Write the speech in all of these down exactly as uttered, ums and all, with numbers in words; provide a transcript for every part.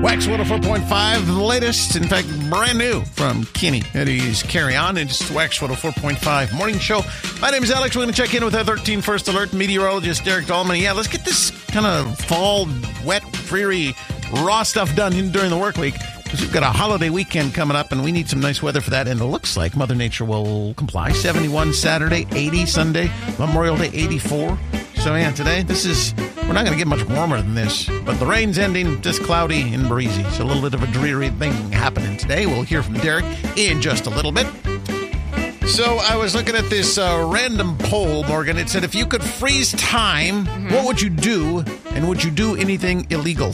Wax one oh four point five, the latest, in fact, brand new from Kenny. It is Carry On. It's Wax one oh four point five morning show. My name is Alex. We're going to check in with our thirteen First Alert meteorologist, Derek Dahlman. Yeah, let's get this kind of fall, wet, dreary, raw stuff done in, during the work week. Because we've got a holiday weekend coming up, and we need some nice weather for that. And it looks like Mother Nature will comply. seventy-one Saturday, eighty Sunday, Memorial Day, eighty-four. So, yeah, today, this is, we're not going to get much warmer than this. But the rain's ending, just cloudy and breezy. So a little bit of a dreary thing happening today. We'll hear from Derek in just a little bit. So I was looking at this uh, random poll, Morgan. It said, if you could freeze time, mm-hmm. what would you do? And would you do anything illegal?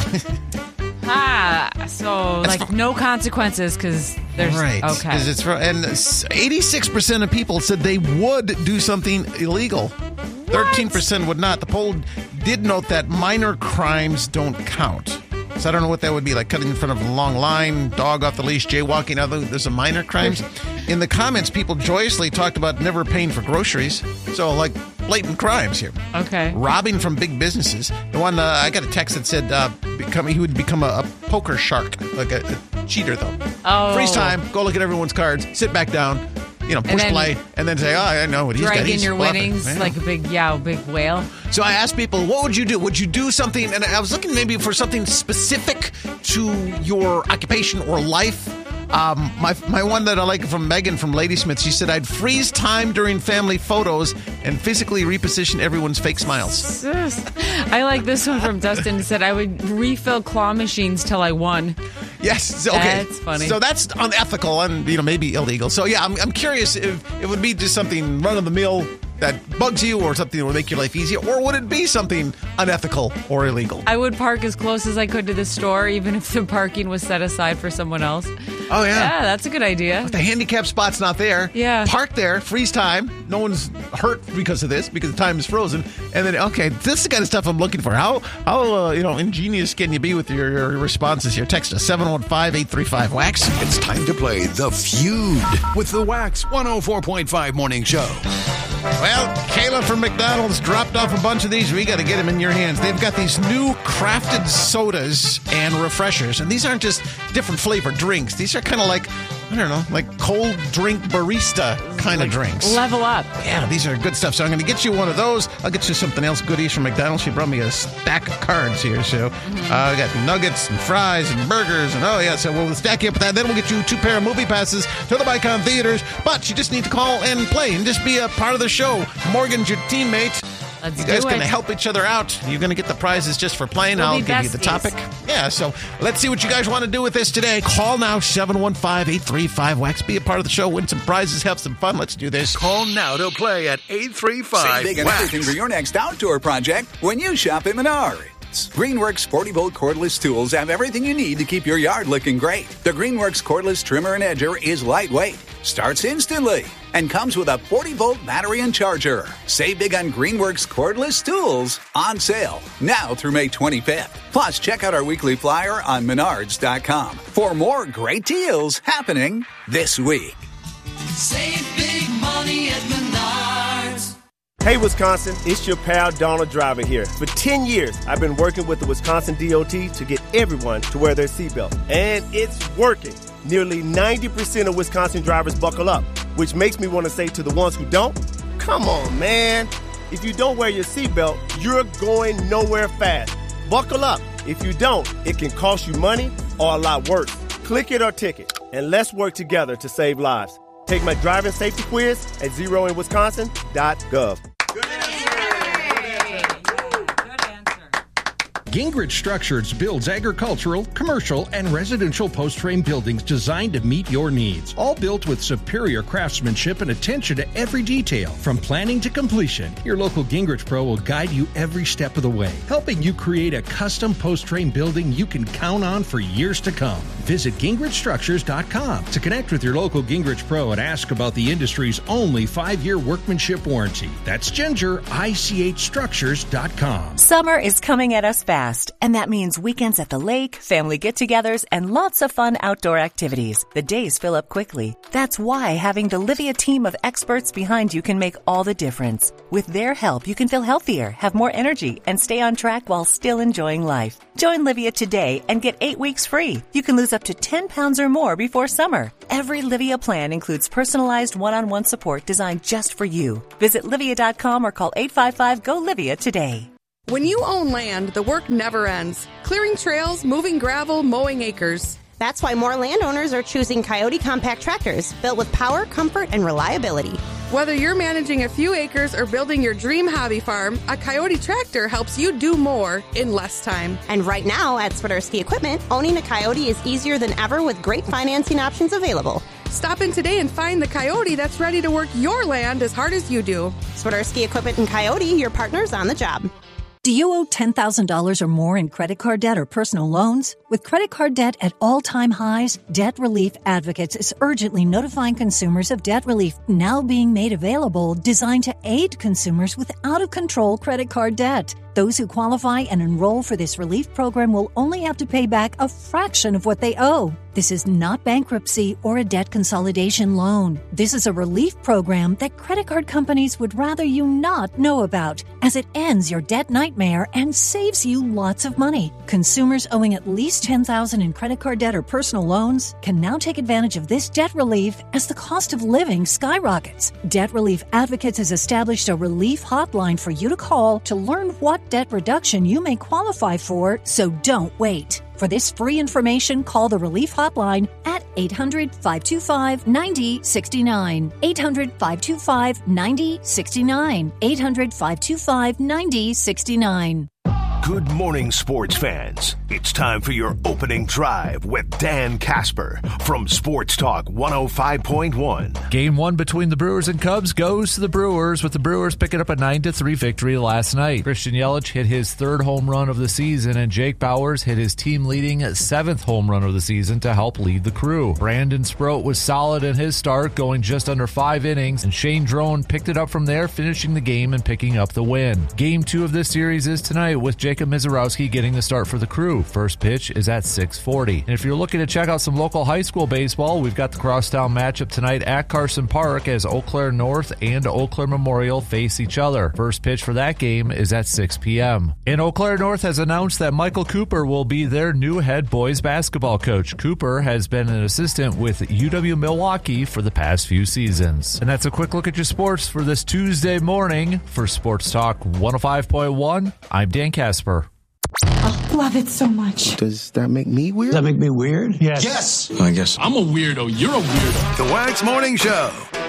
Ah, so That's like fun. no consequences because there's right. Okay. Because it's and eighty-six percent of people said they would do something illegal. Thirteen percent would not. The poll did note that minor crimes don't count. So I don't know what that would be, like cutting in front of a long line, dog off the leash, jaywalking. Other there's a minor crimes. In the comments, people joyously talked about never paying for groceries. So like blatant crimes here. Okay. Robbing from big businesses. The one uh, I got a text that said uh, become, he would become a, a poker shark, like a, a cheater though. Oh. Freeze time. Go look at everyone's cards. Sit back down. You know, push and then play, and then say, "Oh, I know what he's got." Drag in He's your bluffing." winnings Yeah. like a big, yeah, a big whale. So I asked people, what would you do? Would you do something? And I was looking maybe for something specific to your occupation or life. Um, my my one that I like from Megan from Ladysmith, she said, I'd freeze time during family photos and physically reposition everyone's fake smiles. I like this one from Dustin. It said, I would refill claw machines till I won. Yes. Okay. That's funny. So that's unethical and, you know, maybe illegal. So, yeah, I'm, I'm curious if it would be just something run-of-the-mill that bugs you or something that would make your life easier, or would it be something unethical or illegal? I would park as close as I could to the store, even if the parking was set aside for someone else. Oh, yeah. Yeah, that's a good idea. If the handicap spot's not there, Yeah. park there, freeze time. No one's hurt because of this, because the time is frozen. And then, okay, this is the kind of stuff I'm looking for. How, how uh, you know, ingenious can you be with your, your responses here? Text us, seven one five, eight three five, WAX. It's time to play The Feud with the Wax one oh four point five Morning Show. Well, Kayla from McDonald's dropped off a bunch of these. We got to get them in your hands. They've got these new crafted sodas and refreshers. And these aren't just different flavored drinks. These are kind of like, I don't know, like cold drink barista kind Like of drinks. Level up. Yeah, these are good stuff. So I'm going to get you one of those. I'll get you something else goodies from McDonald's. She brought me a stack of cards here. So mm-hmm. uh, I got nuggets and fries and burgers. And oh, yeah, so we'll stack you up with that. Then we'll get you two pair of movie passes to the Bicon Theaters. But you just need to call and play and just be a part of the show. Morgan's your teammate. Let's you guys do going it. to help each other out. You're going to get the prizes just for playing. We'll I'll be give you the besties. topic. Yeah, so let's see what you guys want to do with this today. Call now, seven one five, eight three five, WAX. Be a part of the show. Win some prizes. Have some fun. Let's do this. Call now to play at eight three five, Save big on everything for your next outdoor project when you shop at Menards. Greenworks forty-volt cordless tools have everything you need to keep your yard looking great. The Greenworks cordless trimmer and edger is lightweight, starts instantly, and comes with a forty-volt battery and charger. Save big on Greenworks cordless tools, on sale now through May twenty-fifth. Plus, check out our weekly flyer on menards dot com for more great deals happening this week. Save big money at Menards. Hey, Wisconsin, it's your pal Donald Driver here. For ten years, I've been working with the Wisconsin D O T to get everyone to wear their seatbelt. And it's working. Nearly ninety percent of Wisconsin drivers buckle up, which makes me want to say to the ones who don't, come on, man. If you don't wear your seatbelt, you're going nowhere fast. Buckle up. If you don't, it can cost you money or a lot worse. Click it or ticket, and let's work together to save lives. Take my driving safety quiz at zero in wisconsin dot gov. Gingrich Structures builds agricultural, commercial, and residential post-frame buildings designed to meet your needs. All built with superior craftsmanship and attention to every detail. From planning to completion, your local Gingrich Pro will guide you every step of the way, helping you create a custom post-frame building you can count on for years to come. Visit gingrich structures dot com to connect with your local Gingrich Pro and ask about the industry's only five-year workmanship warranty. That's Ginger, I C H structures dot com. Summer is coming at us fast. fast, and that means weekends at the lake, family get-togethers, and lots of fun outdoor activities. The days fill up quickly. That's why having the Livea team of experts behind you can make all the difference. With their help, you can feel healthier, have more energy, and stay on track while still enjoying life. Join Livea today and get eight weeks free. You can lose up to ten pounds or more before summer. Every Livea plan includes personalized one-on-one support designed just for you. Visit Livea dot com or call eight five five, G O, Livea today. When you own land, the work never ends. Clearing trails, moving gravel, mowing acres. That's why more landowners are choosing Coyote compact tractors, built with power, comfort, and reliability. Whether you're managing a few acres or building your dream hobby farm, a Coyote tractor helps you do more in less time. And right now at Swiderski Equipment, owning a Coyote is easier than ever with great financing options available. Stop in today and find the Coyote that's ready to work your land as hard as you do. Swiderski Equipment and Coyote, your partners on the job. Do you owe ten thousand dollars or more in credit card debt or personal loans? With credit card debt at all-time highs, Debt Relief Advocates is urgently notifying consumers of debt relief now being made available, designed to aid consumers with out-of-control credit card debt. Those who qualify and enroll for this relief program will only have to pay back a fraction of what they owe. This is not bankruptcy or a debt consolidation loan. This is a relief program that credit card companies would rather you not know about, as it ends your debt nightmare and saves you lots of money. Consumers owing at least ten thousand dollars in credit card debt or personal loans can now take advantage of this debt relief as the cost of living skyrockets. Debt Relief Advocates has established a relief hotline for you to call to learn what debt reduction you may qualify for, so don't wait. For this free information, call the Relief Hotline at eight hundred, five two five, nine zero six nine. eight hundred, five two five, nine zero six nine. eight hundred, five two five, nine zero six nine. Good morning, sports fans. It's time for your opening drive with Dan Casper from Sports Talk one oh five point one. Game one between the Brewers and Cubs goes to the Brewers, with the Brewers picking up a nine to three victory last night. Christian Yelich hit his third home run of the season, and Jake Bauers hit his team-leading seventh home run of the season to help lead the crew. Brandon Sproat was solid in his start, going just under five innings, and Shane Drone picked it up from there, finishing the game and picking up the win. Game two of this series is tonight, with Jacob Mizorowski getting the start for the crew. First pitch is at six forty. And if you're looking to check out some local high school baseball, we've got the crosstown matchup tonight at Carson Park as Eau Claire North and Eau Claire Memorial face each other. First pitch for that game is at six p.m. And Eau Claire North has announced that Michael Cooper will be their new head boys basketball coach. Cooper has been an assistant with U W Milwaukee for the past few seasons. And that's a quick look at your sports for this Tuesday morning. For Sports Talk one oh five point one, I'm Dan Casper. Oh, love it so much. Does that make me weird? Does that make me weird? Yes. Yes. I guess. I'm a weirdo. You're a weirdo. The Wax Morning Show.